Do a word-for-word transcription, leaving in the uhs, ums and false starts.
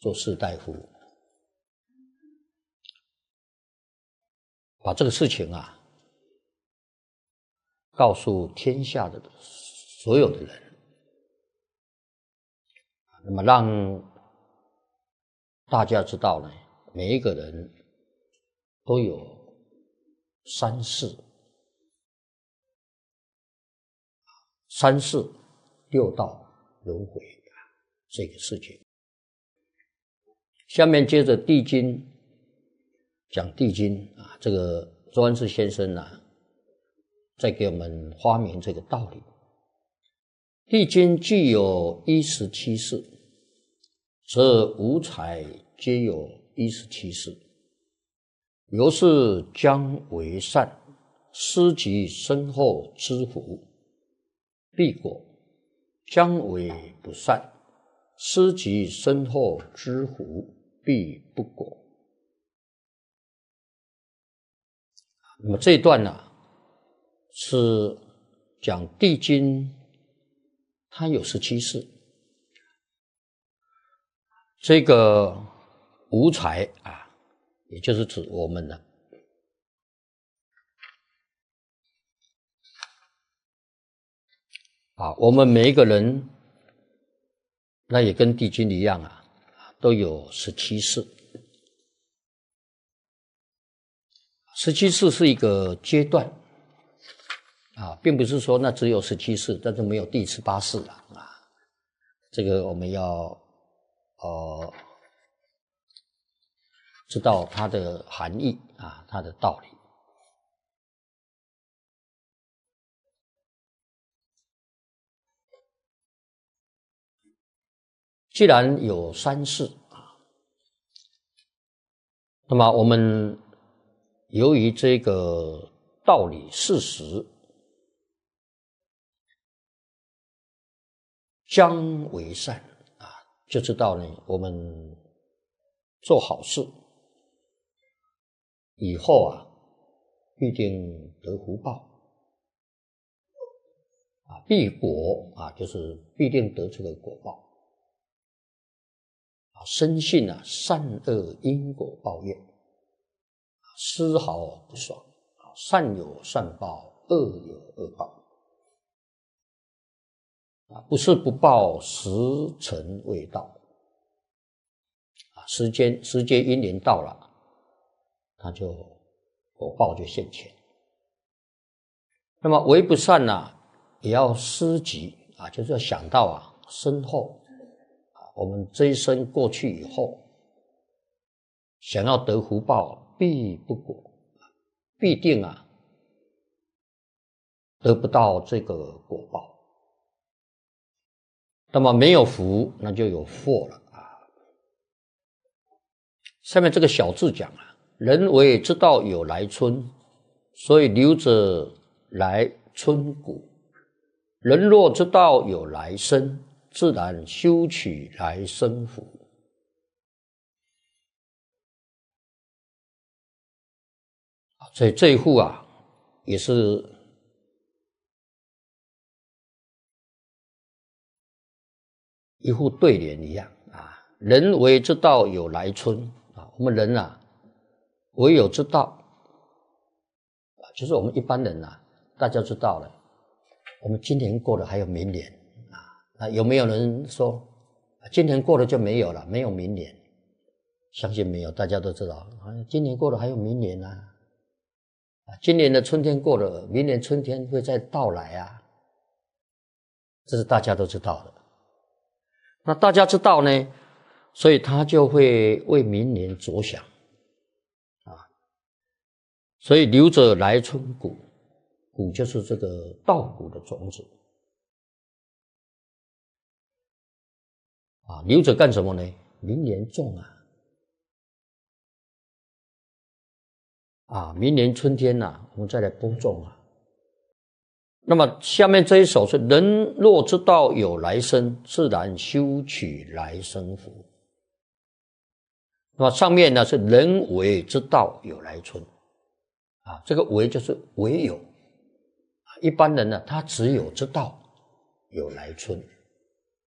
做士大夫，把这个事情啊告诉天下的所有的人，那么让大家知道呢，每一个人都有三世，三世六道轮回这个事情。下面接着地经讲地经啊，这个周安世先生啊，再给我们发明这个道理。地经具有一十七世，则五彩皆有一十七世。由是将为善，施及身后之福，必果；将为不善，施及身后之福，必不果。那么这一段呢、啊，是讲地经，它有十七世。这个五彩啊，也就是指我们的啊，我们每一个人，那也跟地经一样啊，都有十七世。十七世是一个阶段啊，并不是说那只有十七世，但是没有第十八世了啊。这个我们要呃知道它的含义啊，它的道理。既然有三世啊，那么我们由于这个道理事实，将为善啊，就知道呢，我们做好事以后啊，必定得福报啊，必果啊，就是必定得这个果报啊。深信啊，善恶因果报应，丝毫不爽啊，善有善报，恶有恶报啊，不是不报，时辰未到啊，时间时间因缘到了，他就果报就现前。那么为不善呢、啊，也要思及啊，就是要想到啊，身后啊，我们这一生过去以后，想要得福报，必不果，必定啊得不到这个果报。那么没有福，那就有祸了啊。下面这个小字讲啊，人为知道有来春，所以留着来春谷。人若知道有来生，自然修取来生福。所以这一户啊，也是一户对联一样啊。人为知道有来春啊，我们人啊，唯有知道啊，就是我们一般人啊，大家知道了，我们今年过了还有明年啊。那有没有人说今年过了就没有了，没有明年？相信没有，大家都知道啊，今年过了还有明年啊。今年的春天过了，明年春天会再到来啊，这是大家都知道的。那大家知道呢，所以他就会为明年着想啊。所以留着来春谷，谷就是这个稻谷的种子啊，留着干什么呢？明年种啊。啊，明年春天呐、啊，我们再来播种啊。那么下面这一首是：人若知道有来生，自然修取来生福。那么上面呢是人为知道有来春啊，这个为就是唯有，一般人呢他只有知道有来春